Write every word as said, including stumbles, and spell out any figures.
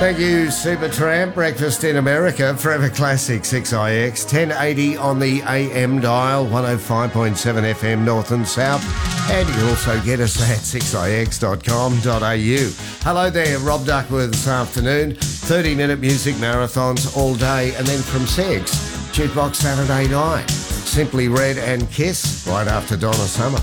Thank you, Supertramp. Breakfast in America, Forever Classic, six I X, ten eighty on the A M dial, one oh five point seven F M north and south. And you can also get us at six I X dot com dot A U. Hello there, Rob Duckworth this afternoon. thirty-minute music marathons all day, and then from six, Jukebox Saturday night. Simply Red and Kiss right after Donna Summer.